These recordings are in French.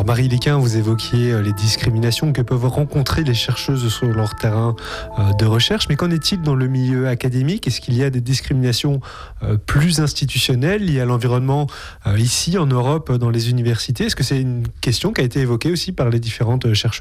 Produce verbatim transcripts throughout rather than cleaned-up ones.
Alors Marie Léquin, vous évoquiez les discriminations que peuvent rencontrer les chercheuses sur leur terrain de recherche, mais qu'en est-il dans le milieu académique ? Est-ce qu'il y a des discriminations plus institutionnelles liées à l'environnement ici en Europe, dans les universités ? Est-ce que c'est une question qui a été évoquée aussi par les différentes chercheuses ?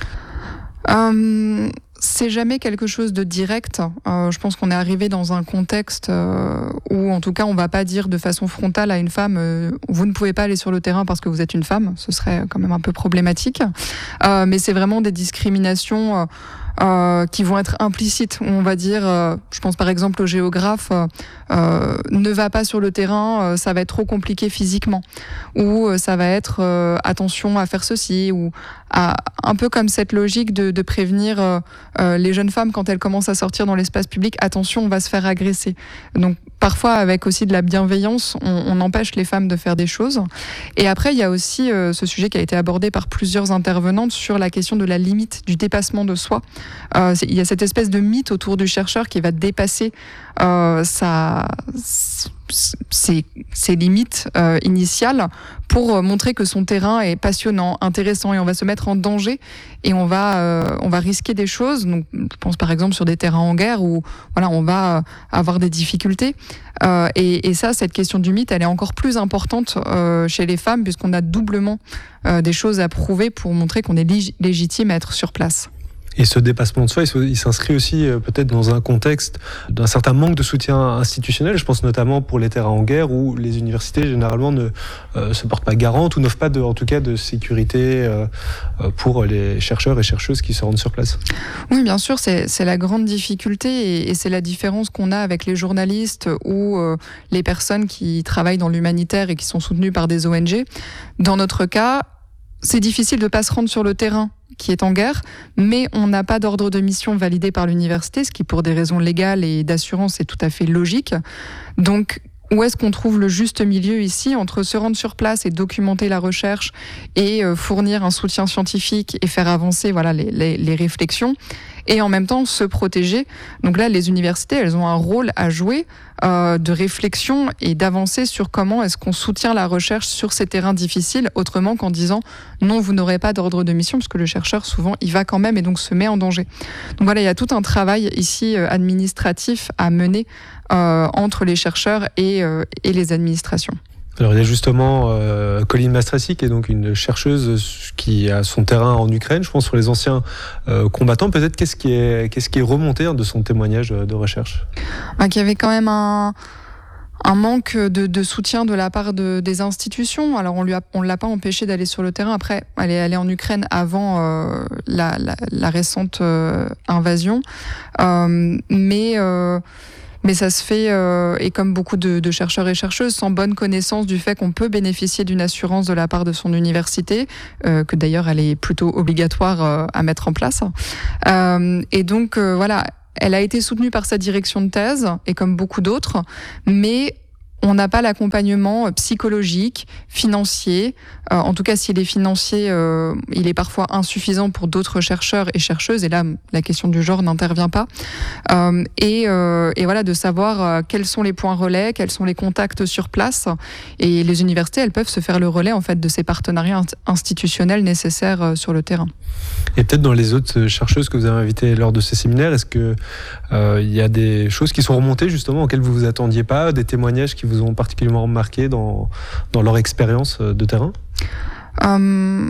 Euh, c'est jamais quelque chose de direct. Euh, je pense qu'on est arrivé dans un contexte euh, où, en tout cas, on va pas dire de façon frontale à une femme euh, vous ne pouvez pas aller sur le terrain parce que vous êtes une femme. Ce serait quand même un peu problématique. Euh, mais c'est vraiment des discriminations euh, euh, qui vont être implicites. On va dire, euh, je pense par exemple au géographe, euh, euh, ne va pas sur le terrain, euh, ça va être trop compliqué physiquement. Ou euh, ça va être euh, attention à faire ceci, ou à, un peu comme cette logique de, de prévenir euh, euh, les jeunes femmes quand elles commencent à sortir dans l'espace public, attention, on va se faire agresser. Donc parfois avec aussi de la bienveillance, on, on empêche les femmes de faire des choses. Et après, il y a aussi euh, ce sujet qui a été abordé par plusieurs intervenantes sur la question de la limite, du dépassement de soi. Euh, il y a cette espèce de mythe autour du chercheur qui va dépasser euh, sa... Ses, ses limites euh, initiales pour montrer que son terrain est passionnant, intéressant, et on va se mettre en danger et on va euh, on va risquer des choses. Donc, je pense par exemple sur des terrains en guerre où voilà on va euh, avoir des difficultés. Euh, et, et ça, cette question du mythe, elle est encore plus importante euh, chez les femmes puisqu'on a doublement euh, des choses à prouver pour montrer qu'on est lig- légitime à être sur place. Et ce dépassement de soi, il s'inscrit aussi peut-être dans un contexte d'un certain manque de soutien institutionnel. Je pense notamment pour les terrains en guerre où les universités généralement ne euh, se portent pas garantes ou n'offrent pas de, en tout cas de sécurité euh, pour les chercheurs et chercheuses qui se rendent sur place. Oui, bien sûr, c'est, c'est la grande difficulté et, et c'est la différence qu'on a avec les journalistes ou euh, les personnes qui travaillent dans l'humanitaire et qui sont soutenues par des O N G. Dans notre cas, c'est difficile de ne pas se rendre sur le terrain qui est en guerre, mais on n'a pas d'ordre de mission validé par l'université, ce qui pour des raisons légales et d'assurance est tout à fait logique. Donc, où est-ce qu'on trouve le juste milieu ici entre se rendre sur place et documenter la recherche et euh, fournir un soutien scientifique et faire avancer voilà, les, les, les réflexions et en même temps se protéger. Donc là, les universités, elles ont un rôle à jouer euh, de réflexion et d'avancer sur comment est-ce qu'on soutient la recherche sur ces terrains difficiles, autrement qu'en disant non, vous n'aurez pas d'ordre de mission, parce que le chercheur, souvent, il va quand même et donc se met en danger. Donc voilà, il y a tout un travail ici euh, administratif à mener euh, entre les chercheurs et, euh, et les administrations. Alors il y a justement euh, Colline Mastrassi qui est donc une chercheuse qui a son terrain en Ukraine, je pense sur les anciens euh, combattants. Peut-être qu'est-ce qui est, qu'est-ce qui est remonté de son témoignage de recherche ? Ah, qu'il y avait quand même un, un manque de, de soutien de la part de, des institutions. Alors on lui a, on l'a pas empêché d'aller sur le terrain. Après, elle est allée en Ukraine avant euh, la, la, la récente euh, invasion, euh, mais euh, Mais ça se fait, euh, et comme beaucoup de, de chercheurs et chercheuses, sans bonne connaissance du fait qu'on peut bénéficier d'une assurance de la part de son université, euh, que d'ailleurs elle est plutôt obligatoire euh, à mettre en place. Euh, et donc euh, voilà, elle a été soutenue par sa direction de thèse, et comme beaucoup d'autres, mais on n'a pas l'accompagnement psychologique, financier. Euh, en tout cas, s'il est financier, euh, il est parfois insuffisant pour d'autres chercheurs et chercheuses. Et là, la question du genre n'intervient pas. Euh, et, euh, et voilà, de savoir euh, quels sont les points relais, quels sont les contacts sur place. Et les universités, elles peuvent se faire le relais en fait de ces partenariats institutionnels nécessaires euh, sur le terrain. Et peut-être dans les autres chercheuses que vous avez invitées lors de ces séminaires, est-ce que euh, il y a des choses qui sont remontées justement auxquelles vous vous attendiez pas, des témoignages qui vous ont particulièrement marqué dans, dans leur expérience de terrain ? euh,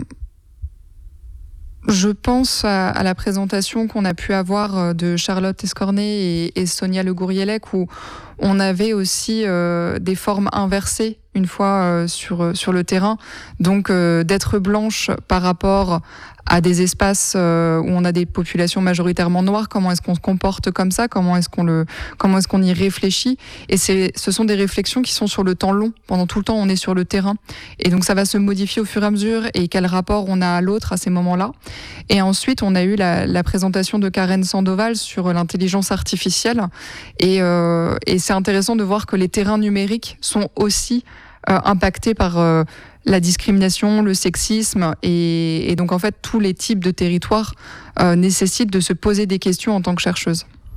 Je pense à, à la présentation qu'on a pu avoir de Charlotte Escornet et, et Sonia Le Gouriellec, où on avait aussi euh, des formes inversées une fois euh, sur, sur le terrain. Donc euh, d'être blanche par rapport à des espaces euh, où on a des populations majoritairement noires, comment est-ce qu'on se comporte comme ça, comment est-ce qu'on le, comment est-ce qu'on y réfléchit. Et c'est, ce sont des réflexions qui sont sur le temps long. Pendant tout le temps, on est sur le terrain. Et donc ça va se modifier au fur et à mesure, et quel rapport on a à l'autre à ces moments-là. Et ensuite, on a eu la, la présentation de Karen Sandoval sur l'intelligence artificielle. Et, euh, et c'est intéressant de voir que les terrains numériques sont aussi euh, impactés par euh, la discrimination, le sexisme, et, et donc en fait tous les types de territoires euh, nécessitent de se poser des questions en tant que chercheuse.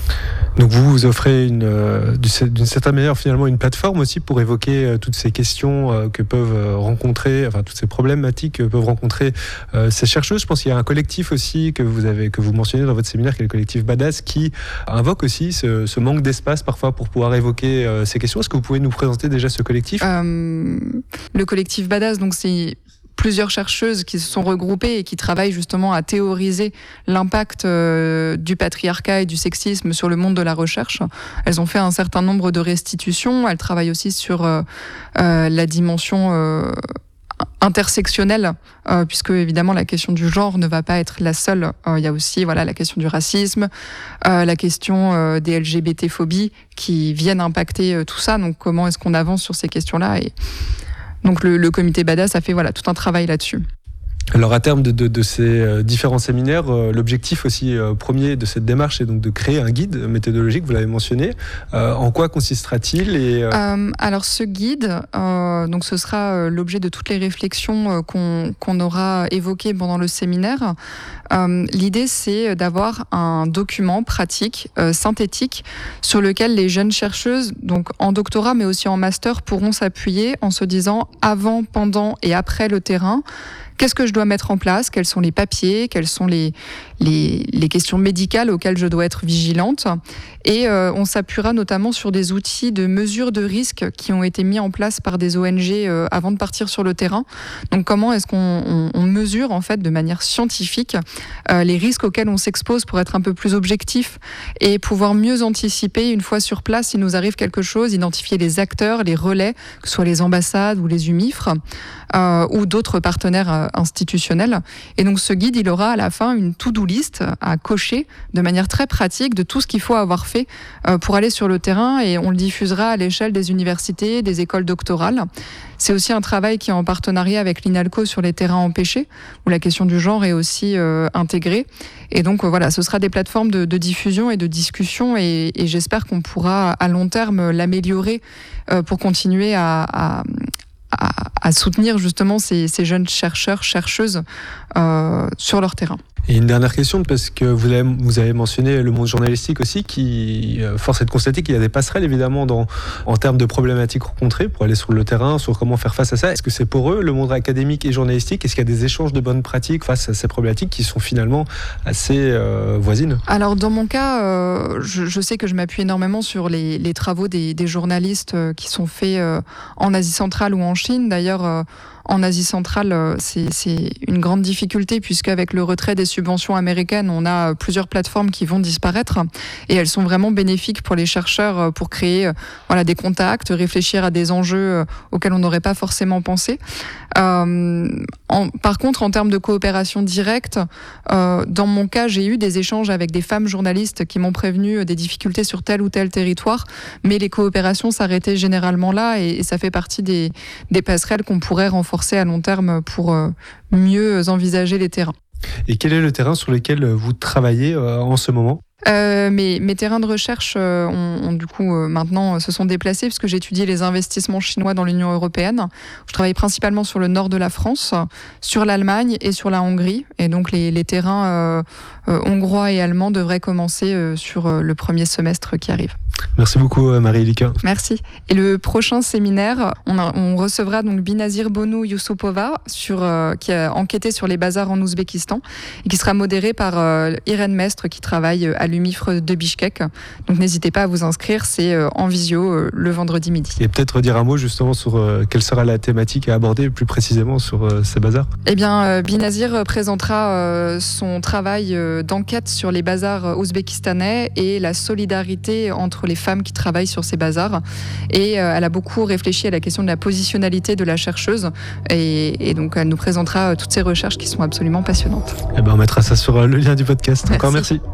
Donc vous, vous offrez une, euh, d'une certaine manière finalement une plateforme aussi pour évoquer euh, toutes ces questions euh, que peuvent euh, rencontrer, enfin toutes ces problématiques que peuvent rencontrer euh, ces chercheuses. Je pense qu'il y a un collectif aussi que vous avez, que vous mentionnez dans votre séminaire, qui est le collectif Badass, qui invoque aussi ce, ce manque d'espace parfois pour pouvoir évoquer euh, ces questions. Est-ce que vous pouvez nous présenter déjà ce collectif ? euh, Le collectif Badass, donc c'est plusieurs chercheuses qui se sont regroupées et qui travaillent justement à théoriser l'impact euh, du patriarcat et du sexisme sur le monde de la recherche. Elles ont fait un certain nombre de restitutions. Elles travaillent aussi sur euh, euh, la dimension euh, intersectionnelle, euh, puisque évidemment la question du genre ne va pas être la seule. Euh, il y a aussi voilà la question du racisme, euh, la question euh, des L G B T-phobies qui viennent impacter euh, tout ça. Donc comment est-ce qu'on avance sur ces questions-là et donc le, le comité Badass a fait voilà, tout un travail là-dessus. Alors à terme de, de, de ces euh, différents séminaires, euh, l'objectif aussi euh, premier de cette démarche est donc de créer un guide méthodologique, vous l'avez mentionné. Euh, en quoi consistera-t-il et, euh... Euh, Alors ce guide, euh, donc ce sera euh, l'objet de toutes les réflexions euh, qu'on, qu'on aura évoquées pendant le séminaire. Euh, l'idée c'est d'avoir un document pratique, euh, synthétique, sur lequel les jeunes chercheuses, donc en doctorat mais aussi en master, pourront s'appuyer en se disant avant, pendant et après le terrain. Qu'est-ce que je dois mettre en place ? Quels sont les papiers ? Quelles sont les, les, les questions médicales auxquelles je dois être vigilante ? Et euh, on s'appuiera notamment sur des outils de mesure de risque qui ont été mis en place par des O N G euh, avant de partir sur le terrain. Donc comment est-ce qu'on on, on mesure en fait de manière scientifique euh, les risques auxquels on s'expose pour être un peu plus objectif et pouvoir mieux anticiper une fois sur place s'il nous arrive quelque chose, identifier les acteurs, les relais, que ce soit les ambassades ou les U M I F R euh, ou d'autres partenaires euh, institutionnels. Et donc ce guide, il aura à la fin une to-do list à cocher de manière très pratique de tout ce qu'il faut avoir fait euh, pour aller sur le terrain et on le diffusera à l'échelle des universités, des écoles doctorales. C'est aussi un travail qui est en partenariat avec l'INALCO sur les terrains empêchés, où la question du genre est aussi euh, intégrée. Et donc euh, voilà, ce sera des plateformes de, de diffusion et de discussion et, et j'espère qu'on pourra à long terme l'améliorer euh, pour continuer à, à À, à soutenir justement ces, ces jeunes chercheurs, chercheuses euh, sur leur terrain. Et une dernière question, parce que vous avez, vous avez mentionné le monde journalistique aussi, qui euh, force est de constater qu'il y a des passerelles évidemment dans, en termes de problématiques rencontrées pour aller sur le terrain, sur comment faire face à ça. Est-ce que c'est pour eux, le monde académique et journalistique ? Est-ce qu'il y a des échanges de bonnes pratiques face à ces problématiques qui sont finalement assez euh, voisines ? Alors dans mon cas, euh, je, je sais que je m'appuie énormément sur les, les travaux des, des journalistes euh, qui sont faits euh, en Asie centrale ou en Chine. D'ailleurs, euh, en Asie centrale, c'est, c'est une grande difficulté puisque avec le retrait des subventions américaines, on a plusieurs plateformes qui vont disparaître et elles sont vraiment bénéfiques pour les chercheurs pour créer voilà, des contacts, réfléchir à des enjeux auxquels on n'aurait pas forcément pensé. Euh, en, par contre, en termes de coopération directe, euh, dans mon cas, j'ai eu des échanges avec des femmes journalistes qui m'ont prévenu des difficultés sur tel ou tel territoire, mais les coopérations s'arrêtaient généralement là et, et ça fait partie des, des passerelles qu'on pourrait renforcer à long terme pour mieux envisager les terrains. Et quel est le terrain sur lequel vous travaillez en ce moment ? Euh, mes, mes terrains de recherche euh, ont, ont du coup euh, maintenant euh, se sont déplacés puisque j'étudie les investissements chinois dans l'Union européenne. Je travaille principalement sur le nord de la France, sur l'Allemagne et sur la Hongrie. Et donc les, les terrains euh, euh, hongrois et allemands devraient commencer euh, sur euh, le premier semestre qui arrive. Merci beaucoup Marie-Elika. Merci. Et le prochain séminaire, on, a, on recevra donc Binazir Bonu Yusupova sur, euh, qui a enquêté sur les bazars en Ouzbékistan et qui sera modéré par euh, Irène Mestre qui travaille à l'U M I F R de Bichkek. Donc n'hésitez pas à vous inscrire, c'est euh, en visio euh, le vendredi midi. Et peut-être dire un mot justement sur euh, quelle sera la thématique à aborder plus précisément sur euh, ces bazars. Eh bien, euh, Binazir présentera euh, son travail euh, d'enquête sur les bazars ouzbékistanais et la solidarité entre les femmes qui travaillent sur ces bazars. Et euh, elle a beaucoup réfléchi à la question de la positionnalité de la chercheuse. Et, et donc, elle nous présentera euh, toutes ces recherches qui sont absolument passionnantes. Eh ben, on mettra ça sur euh, le lien du podcast. Merci. Encore merci.